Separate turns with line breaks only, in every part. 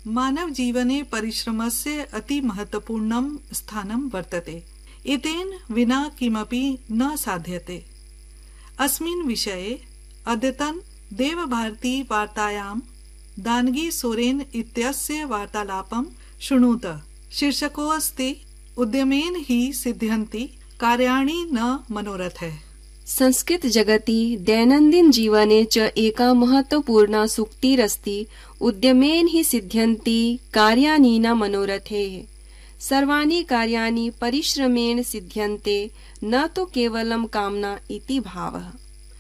मानव जीवने परिश्रमस्य अति महत्वपूर्णं स्थानं वर्तते। एतेन विना किमपि न साध्यते। अस्मिन् विषये अद्यतन देवभारती वार्तायां दानगी सोरेन इत्यस्य वार्तालापं शृणुत। शीर्षकोऽस्ति उद्यमेन हि सिद्ध्यन्ति कार्याणि न मनोरथैः।
संस्कृत जगति दैनन्दिन जीवने च एका महत्वपूर्णा सूक्तिरस्ति उद्यमेन हि सिद्ध्यन्ति कार्याणि न मनोरथैः। सर्वाणि कार्याणि परिश्रमेण सिद्ध्यन्ते न तु केवलं कामना इति भावः।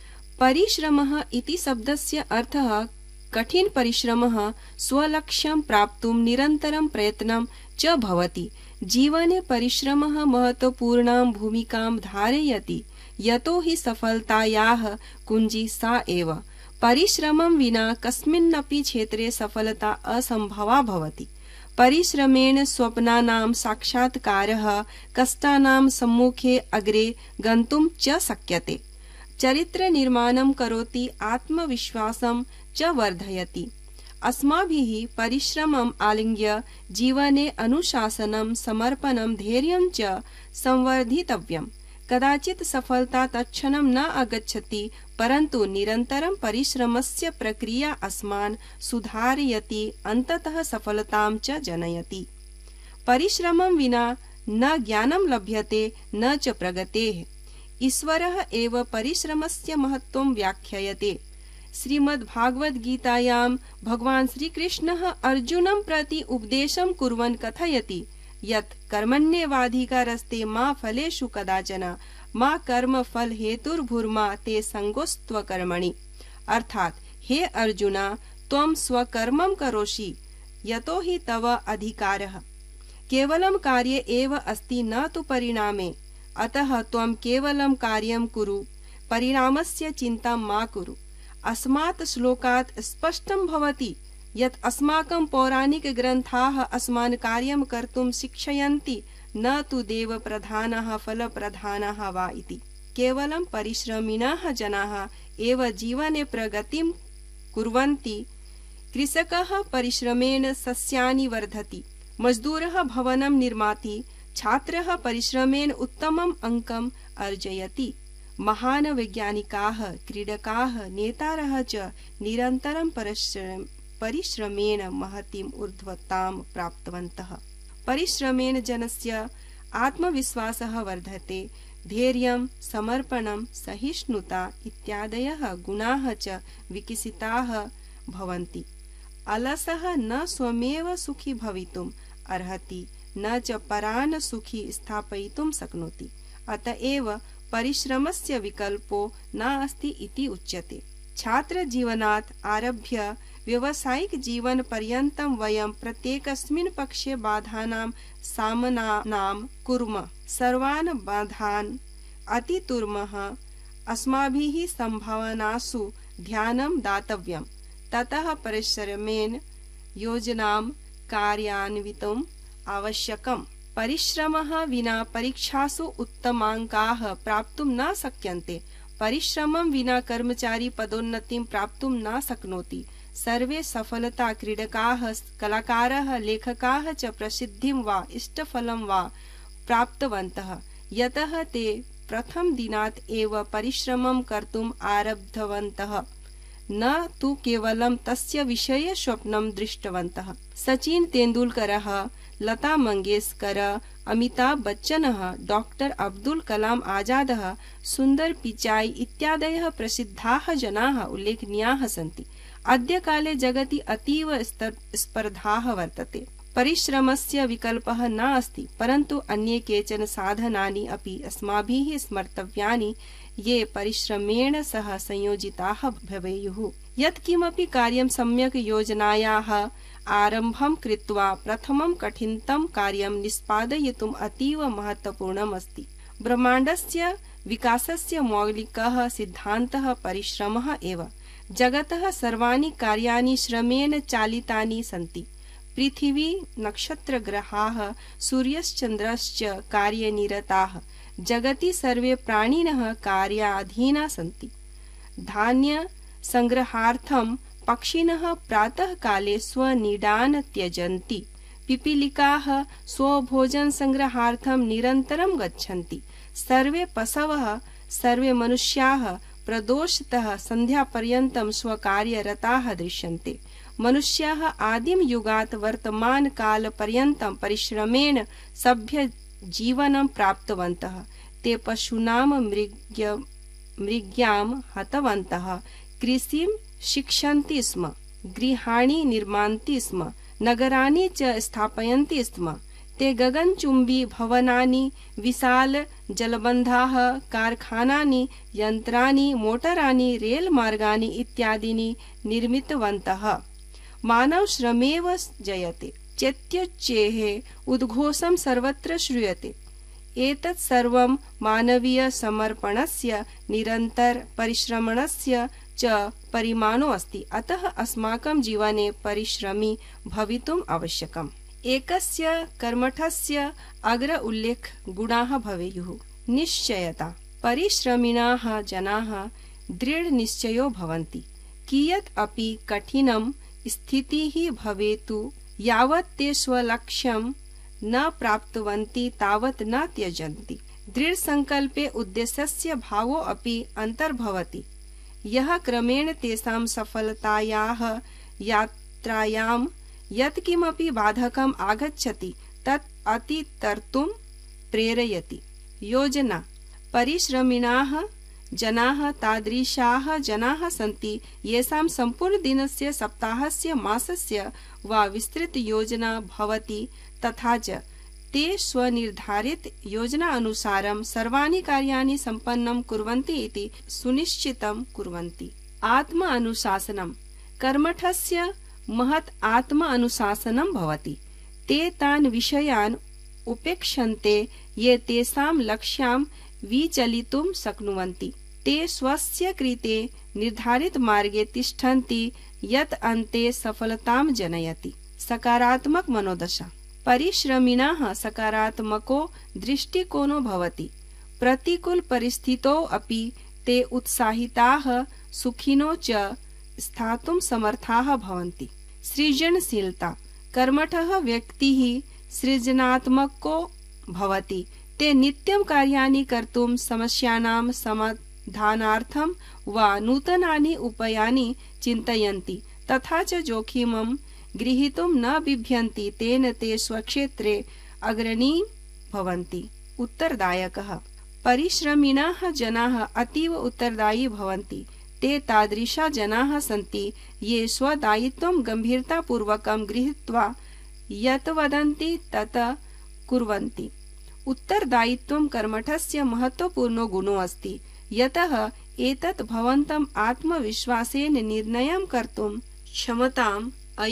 परिश्रमः इति शब्दस्य अर्थः कठिन परिश्रमः स्वलक्ष्यं प्राप्तुं निरन्तरं प्रयत्नं च भवति। जीवने परिश्रमः महत्वपूर्णां भूमिकां धारयति, यतो हि सफलतायाः कुञ्जी सा एव। परिश्रमं विना कस्मिन्नपि क्षेत्रे सफलता असम्भवा भवति। परिश्रमेण स्वप्नानां साक्षात्कारः, कष्टानां सम्मुखे अग्रे गन्तुं च शक्यते। चरित्र निर्माणं करोति, आत्मविश्वासं च वर्धयति। अस्माभिः परिश्रमम् आलिङ्ग्य जीवने अनुशासनं, समर्पणं, धैर्यं च संवर्धितव्यम्। कदाचित् सफलता तत्क्षणं न आगच्छति, परन्तु निरन्तरं परिश्रमस्य प्रक्रिया अस्मान् सुधारयति, अन्ततः सफलतां च जनयति। परिश्रमं विना न ज्ञानं लभ्यते न च प्रगतेः। ईश्वरः एव परिश्रमस्य महत्त्वं व्याख्यायते। श्रीमद्भागवद्गीतायां भगवान् श्रीकृष्णः अर्जुनं प्रति उपदेशं कुर्वन् कथयति यत् कर्मण्येवाधिकारस्ते मा फलेषु कदाचन मा कर्म फल हेतुर्भूर्मा ते संगोस्त्व कर्मणि। अर्थात हे अर्जुना, त्वं स्वकर्मं करोषि यतो हि तव अधिकारः केवलं कार्ये एव अस्ति, न तु परिणामे। अतः त्वं केवलं कार्यं कुरु, परिणामस्य चिन्तां मा कुरु। अस्मात् श्लोकात् स्पष्टं भवति यत् अस्माकं पौराणिकग्रन्थाः अस्मान् कार्यं कर्तुं शिक्षयन्ति, न तु देवप्रधानाः फलप्रधानाः वा इति। केवलं परिश्रमिणः जनाः एव जीवने प्रगतिं कुर्वन्ति। कृषकः परिश्रमेण सस्यानि वर्धति, मजदूरः भवनं निर्माति, छात्रः परिश्रमेण उत्तमम् अंकम् अर्जयति। महान् वैज्ञानिकाः, क्रीडकाः, नेतारः च निरन्तरं परिश्रमेण महतीम् ऊर्ध्वतां प्राप्तवन्तः। परिश्रमेण जनस्य आत्मविश्वासः वर्धते, धैर्यं, समर्पणं, सहिष्णुता इत्यादयः गुणाः च विकसिताः भवन्ति। अलसः न स्वयमेव सुखी भवितुम् अर्हति, न च परान् सुखी स्थापयितुं शक्नोति। अतएव परिश्रमस्य विकल्पो नास्ति इति उच्यते। छात्र जीवनात् आरभ्य व्यावसायिक जीवन पर्यन्तं वयं प्रत्येकस्मिन् पक्षे बाधानां सामनां कुर्मः। सर्वान् बाधान् अतितुर्मः। अस्माभिः सम्भावनासु ध्यानं दातव्यम्। ततः परिश्रमेण योजनां कार्यान्वितुम् आवश्यकम्। परिश्रमः विना परीक्षासु उत्तमाङ्काः प्राप्तुं न शक्यन्ते। परिश्रमं विना कर्मचारी पदोन्नतिं प्राप्तुं न शक्नोति। सर्वे सफलता क्रीडकाः, कलाकाराः, लेखकाः च प्रसिद्धिं वा इष्टफलं वा प्राप्तवन्तः, यतः ते प्रथम दिनात् एव परिश्रमं कर्तुम् आरब्धवन्तः, न तु केवलं तस्य विषये स्वप्नं दृष्टवन्तः। सचिन तेंदुलकरः, लता मंगेशकर, अमिताभ बच्चनः, डॉक्टर अब्दुल कलाम आजादः, सुंदर पिचाई इत्यादयः प्रसिद्धाः जनाः उल्लेखनीयाः सन्ति। अद्य काले जगति अतीव स्पर्धाः वर्तते। परिश्रमस्य विकल्पः नास्ति, परन्तु अन्ये केचन साधनानि अपि अस्माभिः स्मर्तव्यानि, ये परिश्रमेण सह संयोजिताः भवेयुः। यत्किमपि कार्यं सम्यक् योजनायाः आरम्भं कृत्वा प्रथमं कठिनतम कार्यं निष्पादयितुम् अतीव महत्वपूर्णम् अस्ति। ब्रह्माण्डस्य विकासस्य मौलिकः सिद्धान्तः परिश्रमः एव। जगतः सर्वाणि कार्याणि श्रमेण चालितानि सन्ति। पृथिवी, नक्षत्रग्रहाः, सूर्यश्चन्द्रश्च कार्यनिरताः। जगति सर्वे प्राणिनः कार्याधीना सन्ति। धान्य संग्रहार्थं पक्षिणः प्रातः काले स्वनिडान् त्यजन्ति। पिपीलिकाः स्वभोजनसंग्रहार्थं निरन्तरं गच्छन्ति। सर्वे पशवः सर्वे मनुष्याः प्रदोषतः सन्ध्यापर्यन्तं स्वकार्यरताः दृश्यन्ते। मनुष्याः आदिमयुगात् वर्तमानकालपर्यन्तं परिश्रमेण सभ्यजीवनं प्राप्तवन्तः। ते पशूनां मृग्यां हतवन्तः, कृषिं शिक्षन्ति स्म, गृहाणि निर्मान्ति स्म, नगराणि च स्थापयन्ति स्म। ते गगनचुम्बी भवनानि, विशाल जलबन्धाः, कारखानानि, यन्त्राणि, मोटराणि, रेलमार्गानि इत्यादीनि निर्मितवन्तः। मानव श्रमेव जयते चेत्युच्चैः उद्घोषं सर्वत्र श्रूयते। एतत् सर्वं मानवीय समर्पणस्य निरन्तर परिश्रमणस्य च परिमाणो अस्ति। अतः अस्माकं जीवने परिश्रमी भवितुम् आवश्यकम्। एकस्य कर्मठस्य अग्र उल्लेख गुणाः भवेयुः। निश्चयता। परिश्रमिणाः जनाः दृढनिश्चयो भवन्ति। कियत् अपि कठिनं स्थितिः भवेतु, यावत् ते स्वलक्ष्यं न प्राप्तवन्ति तावत् न त्यजन्ति। दृढसङ्कल्पे उद्देश्यस्य भावो अपि अन्तर्भवति, यः क्रमेण तेषां सफलतायाः यात्रायां यत्किमपि बाधकम् आगच्छति तत् अतितर्तुं प्रेरयति। योजना। परिश्रमिणाः जनाः तादृशाः जनाः सन्ति येषां सम्पूर्णदिनस्य, सप्ताहस्य, मासस्य वा विस्तृतयोजना भवति, तथा च ते स्वनिर्धारित योजनानुसारं सर्वाणि कार्याणि सम्पन्नं कुर्वन्ति इति सुनिश्चितं कुर्वन्ति। आत्म अनुशासनम्। कर्मठस्य महत् आत्म अनुशासनं भवति। ते तान् विषयान् उपेक्षन्ते ये तेषां लक्ष्यं विचलितुं शक्नुवन्ति। ते स्वस्य कृते निर्धारित मार्गे तिष्ठन्ति यत् अन्ते सफलतां जनयति। सकारात्मक मनोदशा। परिश्रमिणः सकारात्मको दृष्टिकोणो भवति। प्रतिकूल परिस्थितौ अपि ते उत्साहिताः, सुखिनो च स्थातुं समर्थाः भवन्ति। सृजनशीलता। कर्मठः व्यक्तिः सृजनात्मको भवति। ते नित्यं कार्याणि कर्तुं, समस्यानां समाधानार्थं वा नूतनानि उपायानि चिन्तयन्ति, तथा च जोखिमं गृहीतुं न बिभ्यन्ति। तेन ते स्वक्षेत्रे अग्रणी भवन्ति। उत्तरदायकः। परिश्रमिणः जनाः अतीव उत्तरदायी भवन्ति। ते तादृशा जनाः सन्ति ये स्वदायित्वं गम्भीरतापूर्वकं गृहीत्वा यत् वदन्ति तत् कुर्वन्ति। उत्तरदायित्वं कर्मठस्य महत्वपूर्णो गुणो अस्ति, यतः एतत् भवन्तम् आत्मविश्वासेन निर्णयं कर्तुं क्षमताम्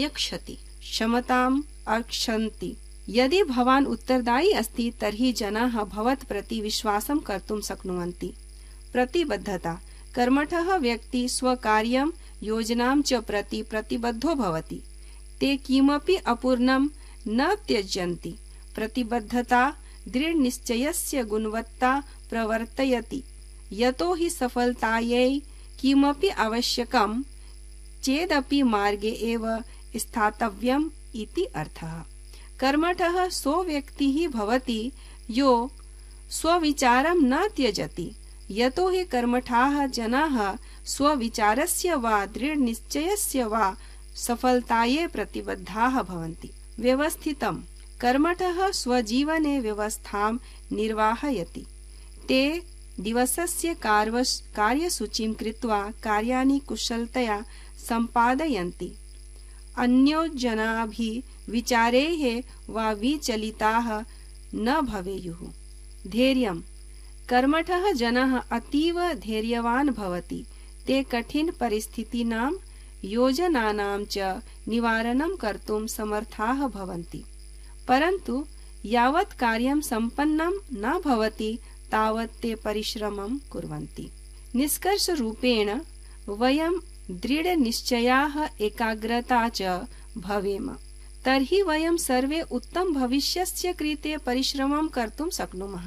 अक्षन्ति। यदि भवान् उत्तरदायी अस्ति तर्हि जनाः भवत् प्रति विश्वासं कर्तुं शक्नुवन्ति। प्रतिबद्धता। कर्मठः व्यक्ति स्वकार्यं, योजनां च प्रति प्रतिबद्धो भवति। ते किमपि अपूर्णं न त्यजन्ति। प्रतिबद्धता दृढनिश्चयस्य गुणवत्ता प्रवर्तयति। यतो हि सफलतायै किमपि आवश्यकं चेदपि मार्गे एव स्थातव्यम् इति अर्थः। कर्मठः सो व्यक्तिः भवति यो स्वविचारं न त्यजति। यतो हि कर्मठाः जनाः स्वविचारस्य वा दृढनिश्चयस्य वा सफलतायै प्रतिबद्धाः भवन्ति। व्यवस्थितम्। कर्मठः स्वजीवने व्यवस्थां निर्वाहयति। ते दिवसस्य कार्यसूचीं कृत्वा कार्याणि कुशलतया सम्पादयन्ति। अन्योजनाभिः विचारैः वा विचलिताः न भवेयुः। धैर्यम्। कर्मठः जनः अतीव धैर्यवान् भवति। ते कठिन परिस्थितीनां, योजनानां च निवारणं कर्तुं समर्थाः भवन्ति। परन्तु यावत् कार्यं सम्पन्नं न भवति तावत् ते परिश्रमं कुर्वन्ति। निष्कर्षरूपेण वयं दृढनिश्चयाः, एकाग्रता च भवेम, तर्हि वयं सर्वे उत्तम भविष्यस्य कृते परिश्रमं कर्तुं शक्नुमः।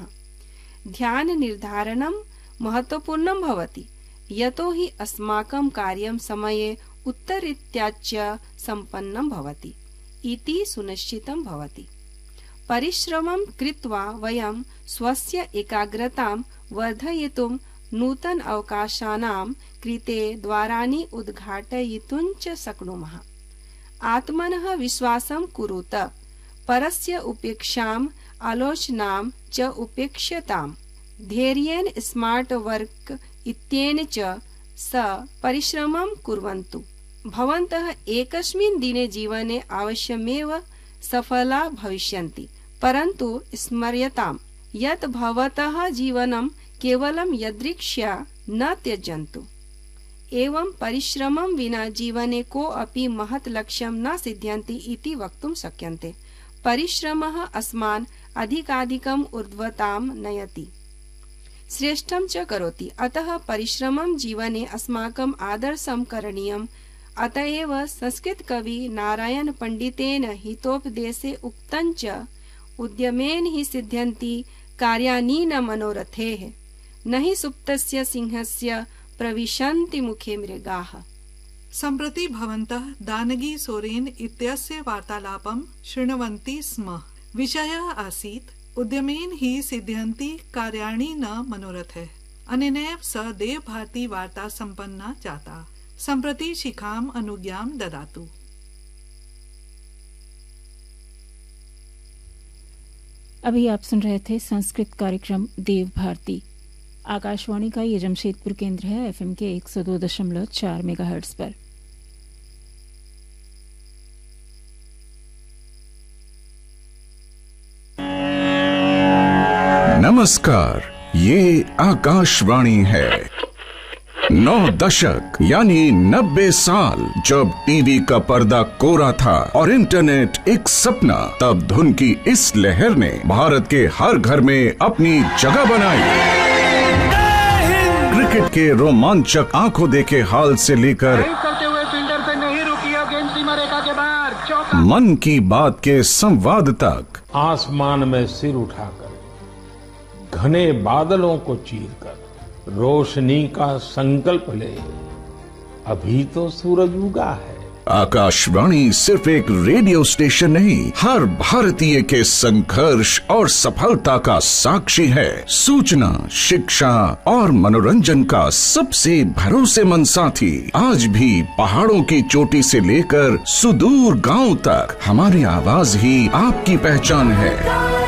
ध्याननिर्धारणं महत्वपूर्णं भवति, यतो हि अस्माकं कार्यं समये उत्तरीत्याच्य सम्पन्नं भवति इति सुनिश्चितं भवति। परिश्रमं कृत्वा वयं स्वस्य एकाग्रतां वर्धयितुं नूतन अवकाशानां कृते द्वाराणि उद्घाटयितुं च शक्नुमः। आत्मनः विश्वासं कुरुत, परस्य उपेक्षाम् आलोचनां च उपेक्ष्यताम्। धैर्येण स्मार्ट वर्क इत्येन च स परिश्रमं कुर्वन्तु। भवन्तः एकस्मिन् दिने जीवने अवश्यमेव सफला भविष्यन्ति, परन्तु स्मर्यताम् यत् भवतः जीवनं केवलं यदृक्ष्या न त्यजन्तु। एवं परिश्रमं विना जीवने कोऽपि महत् लक्ष्यं न सिद्ध्यन्ति इति वक्तुं शक्यन्ते। परिश्रमः अस्मान् अधिकाधिकम् ऊर्ध्वतां नयति, श्रेष्ठं च करोति। अतः परिश्रमं जीवने अस्माकम् आदर्शं करणीयम्। अतएव संस्कृत कवि नारायण पंडितेन हितोपदेशे उक्तं च उद्यमेन हि सिद्ध्यन्ति कार्याणि न मनोरथैः, न हि सुप्तस्य सिंहस्य प्रविशन्ति मुखे मृगाः।
सम्प्रति भवन्तः दानगी सोरेन इत्यस्य वार्तालापं शृण्वन्ति स्म। विषयः आसीत् उद्यमेन हि सिद्ध्यन्ति कार्याणि न मनोरथैः। अनेनैव स देवभारती वार्ता सम्पन्ना जाता। सम्प्रति शिखाम् अनुज्ञां ददातु।
अभी आप सुन रहे थे संस्कृत कार्यक्रम देव भारती। आकाशवाणी का ये जमशेदपुर केंद्र है, एफएम के 102.4 मेगाहर्ट्ज पर।
नमस्कार, ये आकाशवाणी है। 9 दशक यानी 90 साल जब टीवी का पर्दा कोरा था और इंटरनेट एक सपना, तब धुन की इस लहर ने भारत के हर घर में अपनी जगह बनाई। क्रिकेट के रोमांचक आंखों देखे हाल से लेकर
करते हुए फील्डर से नहीं रुकी और गेंद सीमा रेखा के बाहर, चौका।
मन की बात के संवाद तक,
आसमान में सिर उठाकर, घने बादलों को चीरकर रोशनी का संकल्प ले, अभी तो सूरज उगा है।
आकाशवाणी सिर्फ एक रेडियो स्टेशन नहीं, हर भारतीय के संघर्ष और सफलता का साक्षी है। सूचना, शिक्षा और मनोरंजन का सबसे भरोसेमंद साथी। आज भी पहाड़ों की चोटी से लेकर सुदूर गांव तक हमारी आवाज ही आपकी पहचान है।